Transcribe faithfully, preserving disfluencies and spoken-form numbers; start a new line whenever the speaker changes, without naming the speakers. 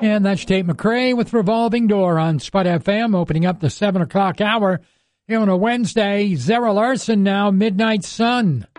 And that's Tate McRae with Revolving Door on Spud F M, opening up the seven o'clock hour here on a Wednesday. Zara Larson now, Midnight Sun.